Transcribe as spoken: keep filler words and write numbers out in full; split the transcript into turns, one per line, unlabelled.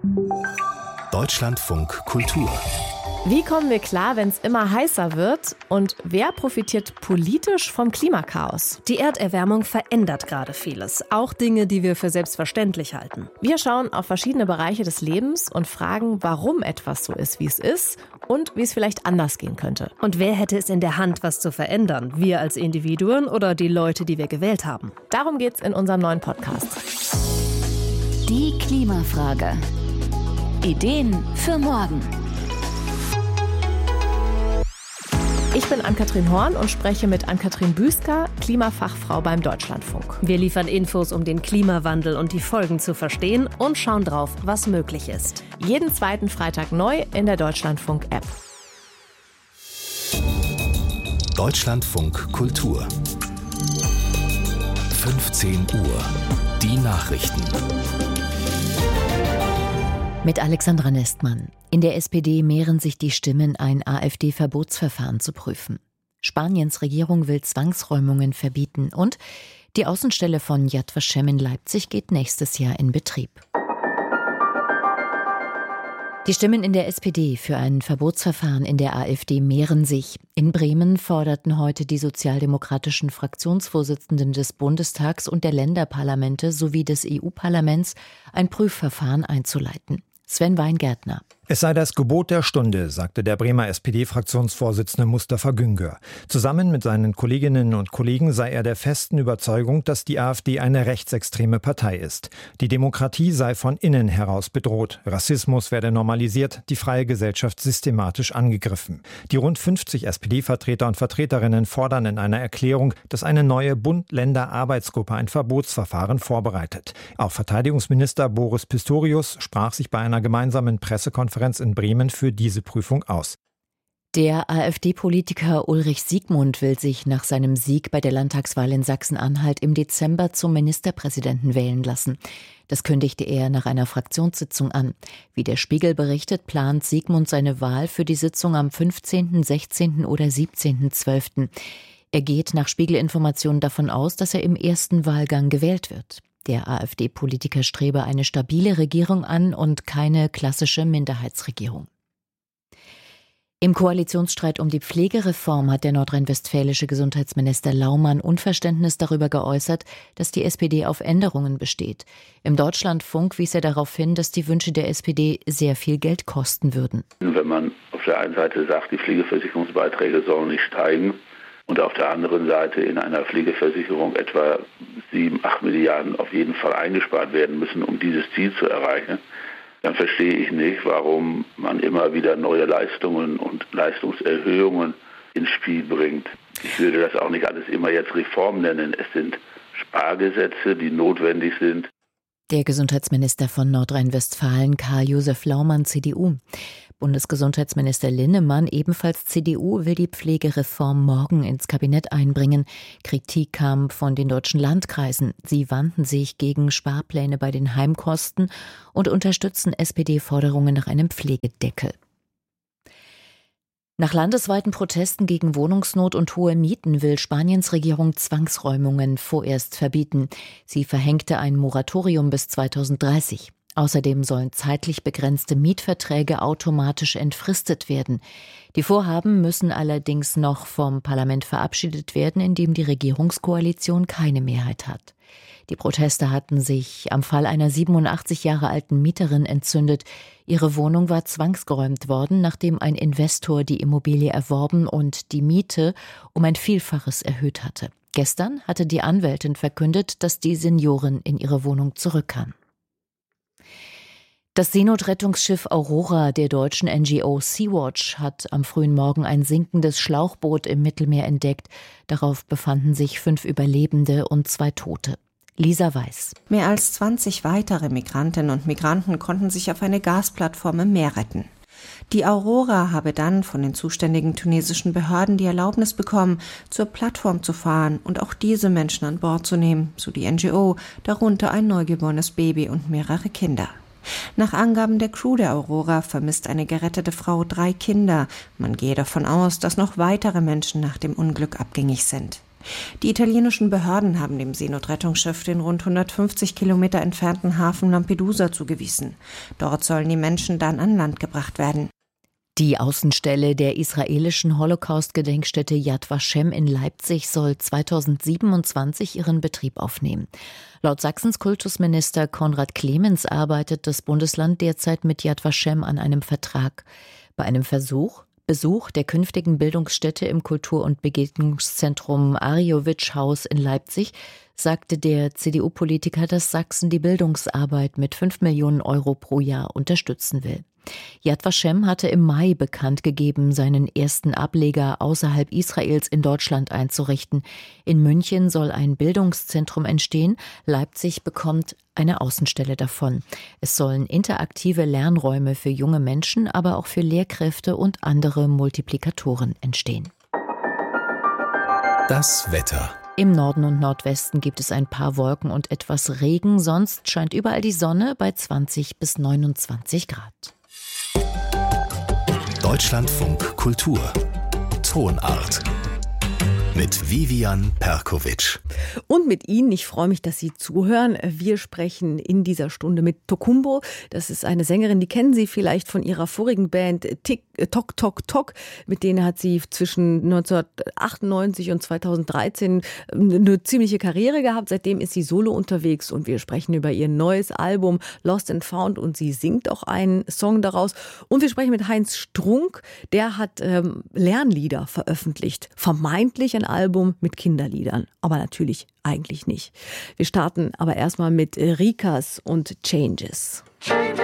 Deutschlandfunk Kultur.
Wie kommen wir klar, wenn es immer heißer wird? Und wer profitiert politisch vom Klimakaos?
Die Erderwärmung verändert gerade vieles, auch Dinge, die wir für selbstverständlich halten.
Wir schauen auf verschiedene Bereiche des Lebens und fragen, warum etwas so ist, wie es ist und wie es vielleicht anders gehen könnte.
Und wer hätte es in der Hand, was zu verändern? Wir als Individuen oder die Leute, die wir gewählt haben?
Darum geht's in unserem neuen Podcast.
Die Klimafrage. Ideen für morgen.
Ich bin Ann-Kathrin Horn und spreche mit Ann-Kathrin Büsker, Klimafachfrau beim Deutschlandfunk.
Wir liefern Infos, um den Klimawandel und die Folgen zu verstehen und schauen drauf, was möglich ist.
Jeden zweiten Freitag neu in der Deutschlandfunk-App.
Deutschlandfunk Kultur. fünfzehn Uhr. Die Nachrichten.
Mit Alexandra Nestmann. In der S P D mehren sich die Stimmen, ein AfD-Verbotsverfahren zu prüfen. Spaniens Regierung will Zwangsräumungen verbieten und die Außenstelle von Yad Vashem in Leipzig geht nächstes Jahr in Betrieb. Die Stimmen in der S P D für ein Verbotsverfahren in der AfD mehren sich. In Bremen forderten heute die sozialdemokratischen Fraktionsvorsitzenden des Bundestags und der Länderparlamente sowie des E U-Parlaments ein Prüfverfahren einzuleiten. Sven Weingärtner.
Es sei das Gebot der Stunde, sagte der Bremer S P D-Fraktionsvorsitzende Mustafa Güngör. Zusammen mit seinen Kolleginnen und Kollegen sei er der festen Überzeugung, dass die AfD eine rechtsextreme Partei ist. Die Demokratie sei von innen heraus bedroht. Rassismus werde normalisiert, die freie Gesellschaft systematisch angegriffen. Die rund fünfzig S P D-Vertreter und Vertreterinnen fordern in einer Erklärung, dass eine neue Bund-Länder-Arbeitsgruppe ein Verbotsverfahren vorbereitet. Auch Verteidigungsminister Boris Pistorius sprach sich bei einer gemeinsamen Pressekonferenz in Bremen für diese Prüfung aus.
Der AfD-Politiker Ulrich Siegmund will sich nach seinem Sieg bei der Landtagswahl in Sachsen-Anhalt im Dezember zum Ministerpräsidenten wählen lassen. Das kündigte er nach einer Fraktionssitzung an. Wie der Spiegel berichtet, plant Siegmund seine Wahl für die Sitzung am fünfzehnten, sechzehnten oder siebzehnten zwölften Er geht nach Spiegelinformationen davon aus, dass er im ersten Wahlgang gewählt wird. Der AfD-Politiker strebe eine stabile Regierung an und keine klassische Minderheitsregierung. Im Koalitionsstreit um die Pflegereform hat der nordrhein-westfälische Gesundheitsminister Laumann Unverständnis darüber geäußert, dass die S P D auf Änderungen besteht. Im Deutschlandfunk wies er darauf hin, dass die Wünsche der S P D sehr viel Geld kosten würden.
Wenn man auf der einen Seite sagt, die Pflegeversicherungsbeiträge sollen nicht steigen, und auf der anderen Seite in einer Pflegeversicherung etwa sieben, acht Milliarden auf jeden Fall eingespart werden müssen, um dieses Ziel zu erreichen, dann verstehe ich nicht, warum man immer wieder neue Leistungen und Leistungserhöhungen ins Spiel bringt. Ich würde das auch nicht alles immer jetzt Reform nennen. Es sind Spargesetze, die notwendig sind.
Der Gesundheitsminister von Nordrhein-Westfalen, Karl-Josef Laumann, C D U. Bundesgesundheitsminister Linnemann, ebenfalls C D U, will die Pflegereform morgen ins Kabinett einbringen. Kritik kam von den deutschen Landkreisen. Sie wandten sich gegen Sparpläne bei den Heimkosten und unterstützen S P D-Forderungen nach einem Pflegedeckel. Nach landesweiten Protesten gegen Wohnungsnot und hohe Mieten will Spaniens Regierung Zwangsräumungen vorerst verbieten. Sie verhängte ein Moratorium bis zweitausenddreißig. Außerdem sollen zeitlich begrenzte Mietverträge automatisch entfristet werden. Die Vorhaben müssen allerdings noch vom Parlament verabschiedet werden, in dem die Regierungskoalition keine Mehrheit hat. Die Proteste hatten sich am Fall einer siebenundachtzig Jahre alten Mieterin entzündet. Ihre Wohnung war zwangsgeräumt worden, nachdem ein Investor die Immobilie erworben und die Miete um ein Vielfaches erhöht hatte. Gestern hatte die Anwältin verkündet, dass die Seniorin in ihre Wohnung zurück kann. Das Seenotrettungsschiff Aurora der deutschen N G O Sea-Watch hat am frühen Morgen ein sinkendes Schlauchboot im Mittelmeer entdeckt. Darauf befanden sich fünf Überlebende und zwei Tote. Lisa Weiß.
Mehr als zwanzig weitere Migrantinnen und Migranten konnten sich auf eine Gasplattform im Meer retten. Die Aurora habe dann von den zuständigen tunesischen Behörden die Erlaubnis bekommen, zur Plattform zu fahren und auch diese Menschen an Bord zu nehmen, so die N G O, darunter ein neugeborenes Baby und mehrere Kinder. Nach Angaben der Crew der Aurora vermisst eine gerettete Frau drei Kinder. Man gehe davon aus, dass noch weitere Menschen nach dem Unglück abgängig sind. Die italienischen Behörden haben dem Seenotrettungsschiff den rund hundertfünfzig Kilometer entfernten Hafen Lampedusa zugewiesen. Dort sollen die Menschen dann an Land gebracht werden.
Die Außenstelle der israelischen Holocaust-Gedenkstätte Yad Vashem in Leipzig soll zweitausendsiebenundzwanzig ihren Betrieb aufnehmen. Laut Sachsens Kultusminister Konrad Clemens arbeitet das Bundesland derzeit mit Yad Vashem an einem Vertrag. Bei einem Versuch, Besuch der künftigen Bildungsstätte im Kultur- und Begegnungszentrum Arjowitsch-Haus in Leipzig sagte der C D U-Politiker, dass Sachsen die Bildungsarbeit mit fünf Millionen Euro pro Jahr unterstützen will. Yad Vashem hatte im Mai bekannt gegeben, seinen ersten Ableger außerhalb Israels in Deutschland einzurichten. In München soll ein Bildungszentrum entstehen. Leipzig bekommt eine Außenstelle davon. Es sollen interaktive Lernräume für junge Menschen, aber auch für Lehrkräfte und andere Multiplikatoren entstehen.
Das Wetter.
Im Norden und Nordwesten gibt es ein paar Wolken und etwas Regen. Sonst scheint überall die Sonne bei zwanzig bis neunundzwanzig Grad.
Deutschlandfunk Kultur. Tonart. Mit Vivian Perkovic.
Und mit Ihnen, ich freue mich, dass Sie zuhören. Wir sprechen in dieser Stunde mit Tokumbo. Das ist eine Sängerin, die kennen Sie vielleicht von ihrer vorigen Band Tick, Tok Tok Tok. Mit denen hat sie zwischen neunzehnhundertachtundneunzig und zweitausenddreizehn eine ziemliche Karriere gehabt. Seitdem ist sie solo unterwegs und wir sprechen über ihr neues Album Lost and Found und sie singt auch einen Song daraus. Und wir sprechen mit Heinz Strunk, der hat ähm, Lernlieder veröffentlicht. Vermeintlich ein Album mit Kinderliedern, aber natürlich eigentlich nicht. Wir starten aber erstmal mit Rikas und Changes.